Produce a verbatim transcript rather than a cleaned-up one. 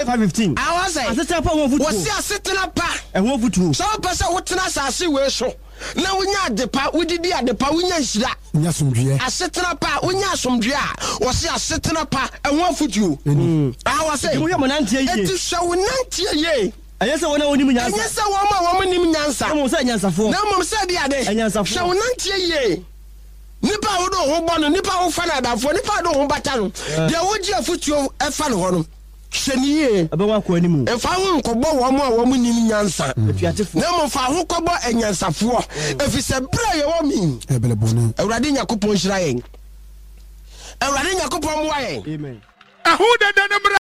five fifteen. I was saying, asetena pa won futu. Was see asetena pa. E won futu. So person wotena asase we so. Na wonya adepa, wodidi adepa, wonya nhira. Nya somdue. Asetena pa, wonya asomdue a, was see asetena pa, e won futu. I was saying, we mo nantie ye. Eti show nantie ye. Ayese wona woni mu nyansa. Ayese woma woma nim nyansa. Na mo say nyansafo. Na mo say dia de. Nyansafo. Show nantie ye. Nipa wo do ho bono, nipa wo fa na adafo, nipa do ho bata no. De wo gi afutuo e fa no ho no. Hweniye. Aba wa ko animu. E fa wo nkobo wo mo a wo mu nim nyansa. Etuatefo. Na mo fa ho kobo enyansafo. Efise bra ye wo mi. Ebele bonu. Awurade Yakobon hira yen. Awurade Yakobon mo wa yen. Amen. Ahu da da